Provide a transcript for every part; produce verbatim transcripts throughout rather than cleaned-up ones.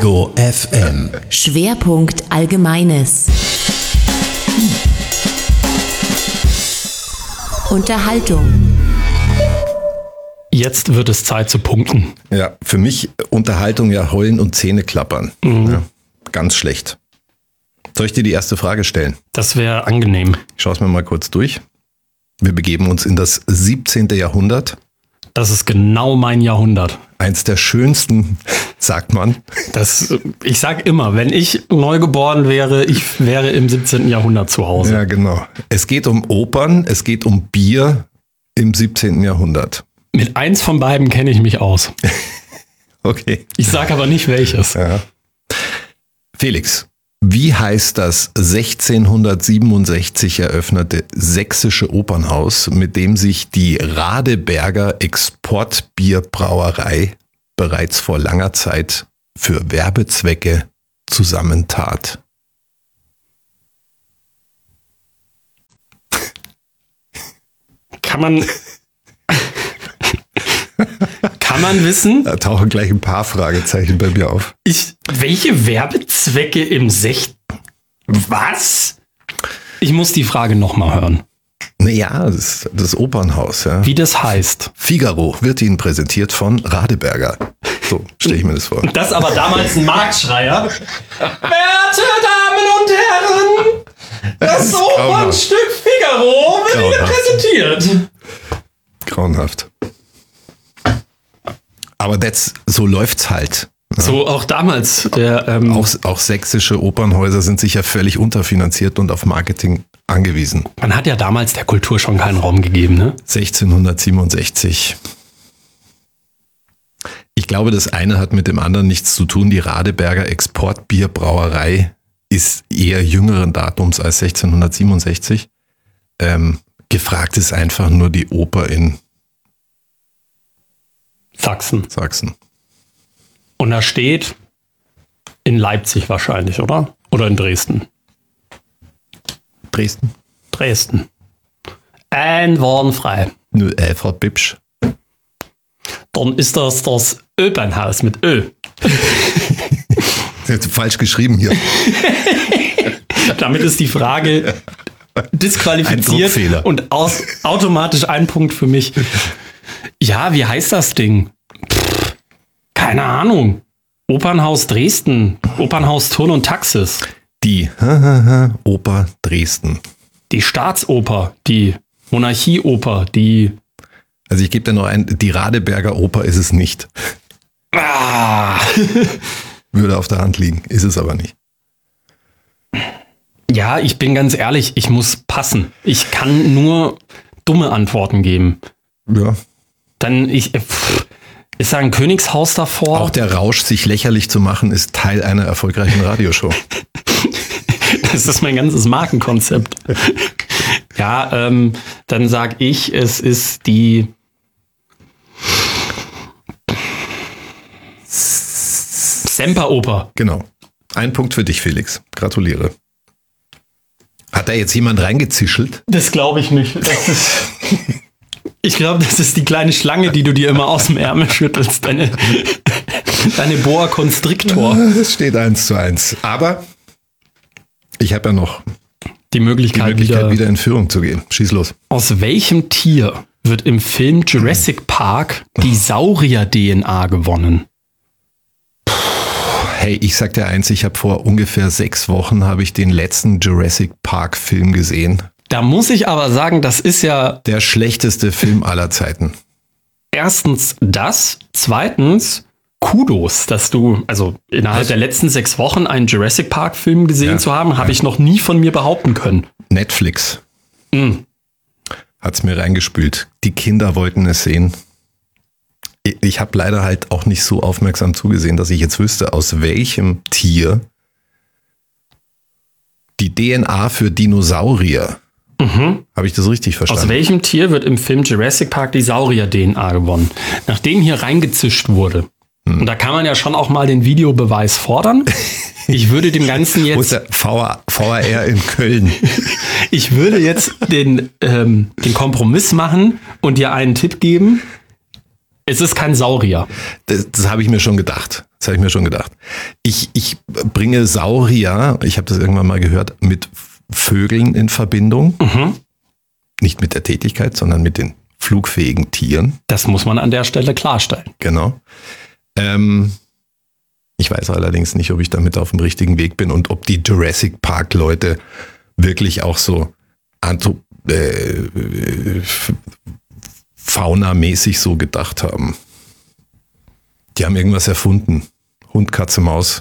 Ego F M. Schwerpunkt Allgemeines. Unterhaltung. Jetzt wird es Zeit zu punkten. Ja, für mich Unterhaltung ja heulen und Zähne klappern. Mhm. Ja, ganz schlecht. Soll ich dir die erste Frage stellen? Das wäre angenehm. Ich schaue es mir mal kurz durch. Wir begeben uns in das siebzehnte Jahrhundert. Das ist genau mein Jahrhundert. Eins der schönsten, sagt man. Das, ich sag immer, wenn ich neu geboren wäre, ich wäre im siebzehnten Jahrhundert zu Hause. Ja, genau. Es geht um Opern, es geht um Bier im siebzehnten Jahrhundert. Mit eins von beiden kenne ich mich aus. Okay. Ich sage aber nicht welches. Ja. Felix, wie heißt das sechzehnhundertsiebenundsechzig eröffnete sächsische Opernhaus, mit dem sich die Radeberger Exportbierbrauerei bereits vor langer Zeit für Werbezwecke zusammentat? Kann man... Kann man wissen? Da tauchen gleich ein paar Fragezeichen bei mir auf. Ich, welche Werbezwecke im Sech... Was? Ich muss die Frage nochmal hören. Naja, das ist das Opernhaus. Ja. Wie das heißt. Figaro wird Ihnen präsentiert von Radeberger. So stelle ich mir das vor. Das aber damals ein Marktschreier. Werte Damen und Herren, das, das Opernstück Figaro wird Ihnen präsentiert. Grauenhaft. Aber that's, so läuft's halt. So auch damals. Der, ähm auch, auch sächsische Opernhäuser sind sicher völlig unterfinanziert und auf Marketing angewiesen. Man hat ja damals der Kultur schon keinen Raum gegeben, ne? sechzehnhundertsiebenundsechzig. Ich glaube, das eine hat mit dem anderen nichts zu tun. Die Radeberger Exportbierbrauerei ist eher jüngeren Datums als sechzehnhundertsiebenundsechzig. Ähm, gefragt ist einfach nur die Oper in Sachsen. Sachsen. Und da steht in Leipzig wahrscheinlich, oder? Oder in Dresden? Dresden. Dresden. Einwandfrei. Nur äh, Frau Bibsch. Dann ist das das Opernhaus mit Ö. Das ist falsch geschrieben hier. Damit ist die Frage disqualifiziert ein und aus, automatisch ein Punkt für mich. Ja, wie heißt das Ding? Pff, keine Ahnung. Opernhaus Dresden. Opernhaus Turn und Taxis. Die Oper Dresden. Die Staatsoper. Die Monarchieoper. Die... Also ich gebe dir noch ein, die Radeberger Oper ist es nicht. Ah. Würde auf der Hand liegen, ist es aber nicht. Ja, ich bin ganz ehrlich, ich muss passen. Ich kann nur dumme Antworten geben. Ja. Dann, ich, pff, ist da ein Königshaus davor? Auch der Rausch, sich lächerlich zu machen, ist Teil einer erfolgreichen Radioshow. Das ist mein ganzes Markenkonzept. Ja, ähm, dann sag ich, es ist die Semperoper. Genau. Ein Punkt für dich, Felix. Gratuliere. Hat da jetzt jemand reingezischelt? Das glaube ich nicht. Das ist, ich glaube, das ist die kleine Schlange, die du dir immer aus dem Ärmel schüttelst. Deine, deine Boa Constrictor. Es steht eins zu eins. Aber ich habe ja noch die Möglichkeit, die Möglichkeit wieder, wieder in Führung zu gehen. Schieß los. Aus welchem Tier wird im Film Jurassic Park die Saurier-D N A gewonnen? Hey, ich sag dir eins, ich habe vor ungefähr sechs Wochen habe ich den letzten Jurassic Park Film gesehen. Da muss ich aber sagen, das ist ja der schlechteste Film aller Zeiten. Erstens das, zweitens Kudos, dass du, also innerhalb Was? der letzten sechs Wochen einen Jurassic Park Film gesehen ja, zu haben, habe ja. ich noch nie von mir behaupten können. Netflix mm. hat's mir reingespült. Die Kinder wollten es sehen. Ich habe leider halt auch nicht so aufmerksam zugesehen, dass ich jetzt wüsste, aus welchem Tier die D N A für Dinosaurier. Mhm. Habe ich das richtig verstanden? Aus welchem Tier wird im Film Jurassic Park die Saurier-D N A gewonnen? Nachdem hier reingezischt wurde. Hm. Und da kann man ja schon auch mal den Videobeweis fordern. Ich würde dem Ganzen jetzt... Wo ist der V R R in Köln? Ich würde jetzt den, ähm, den Kompromiss machen und dir einen Tipp geben. Es ist kein Saurier. Das, das habe ich mir schon gedacht. Das habe ich mir schon gedacht. Ich, ich bringe Saurier, ich habe das irgendwann mal gehört, mit Vögeln in Verbindung. Mhm. Nicht mit der Tätigkeit, sondern mit den flugfähigen Tieren. Das muss man an der Stelle klarstellen. Genau. Ähm, ich weiß allerdings nicht, ob ich damit auf dem richtigen Weg bin und ob die Jurassic Park Leute wirklich auch so anthrop- äh, faunamäßig so gedacht haben. Die haben irgendwas erfunden. Hund, Katze, Maus.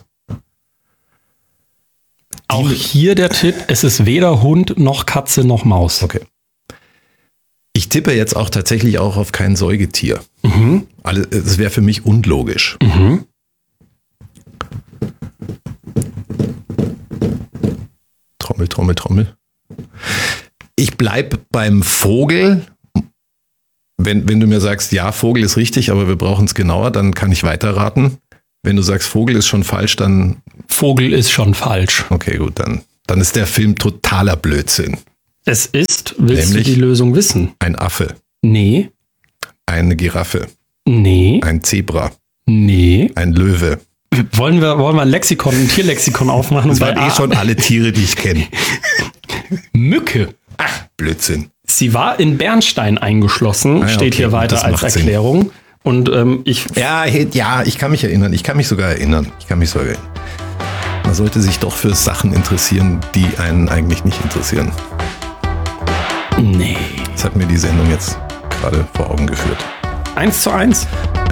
Auch hier der Tipp, es ist weder Hund noch Katze noch Maus. Okay. Ich tippe jetzt auch tatsächlich auch auf kein Säugetier. Mhm. Alle, das wäre für mich unlogisch. Mhm. Trommel, Trommel, Trommel. Ich bleibe beim Vogel. Wenn, wenn du mir sagst, ja, Vogel ist richtig, aber wir brauchen es genauer, dann kann ich weiterraten. Wenn du sagst, Vogel ist schon falsch, dann... Vogel ist schon falsch. Okay, gut, dann, dann ist der Film totaler Blödsinn. Es ist, willst Nämlich du die Lösung wissen? Ein Affe, Nee, eine Giraffe, nee, ein Zebra, nee. ein Löwe. Wollen wir, wollen wir ein Lexikon, ein Tierlexikon aufmachen? Das und waren bei eh A- schon alle Tiere, die ich kenne. Mücke. Ach, Blödsinn. Sie war in Bernstein eingeschlossen, Ah ja, steht okay, hier gut, weiter das als macht Sinn. Erklärung. Und ähm, ich, Ja, hey, ja, ich kann mich erinnern. Ich kann mich sogar erinnern. Ich kann mich sogar erinnern. Man sollte sich doch für Sachen interessieren, die einen eigentlich nicht interessieren. nee. Das hat mir die Sendung jetzt gerade vor Augen geführt. Eins zu eins.